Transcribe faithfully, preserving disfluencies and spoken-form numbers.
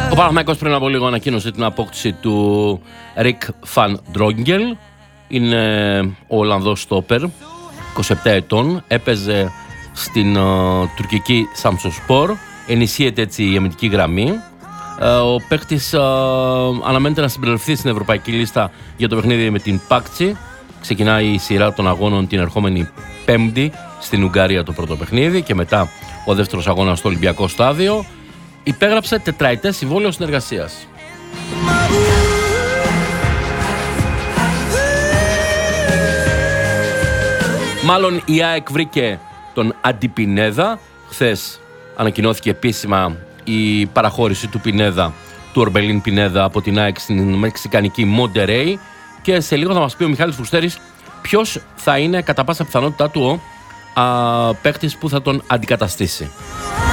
Ο Παναθηναϊκός πριν από λίγο ανακοίνωσε την απόκτηση του Ρικ Φαν Ντρόγγελ. Είναι ο Ολλανδός στόπερ, είκοσι επτά ετών, έπαιζε στην uh, τουρκική Samsunspor, ενισχύεται έτσι η αμυντική γραμμή. Uh, ο παίκτης uh, αναμένεται να συμπεριληφθεί στην ευρωπαϊκή λίστα για το παιχνίδι με την Πάκτσι. Ξεκινάει η σειρά των αγώνων την ερχόμενη Πέμπτη στην Ουγγαρία το πρώτο παιχνίδι και μετά ο δεύτερος αγώνας στο Ολυμπιακό Στάδιο. Υπέγραψε τετραετές συμβόλαιο συνεργασίας. Μάλλον η ΑΕΚ βρήκε τον Αντιπινέδα. Χθες ανακοινώθηκε επίσημα η παραχώρηση του Πινέδα, του Ορμπελίν Πινέδα από την ΑΕΚ στην μεξικανική Μοντερέι. Και σε λίγο θα μας πει ο Μιχάλης Φουστέρης ποιος θα είναι κατά πάσα πιθανότητά του ο παίκτης που θα τον αντικαταστήσει.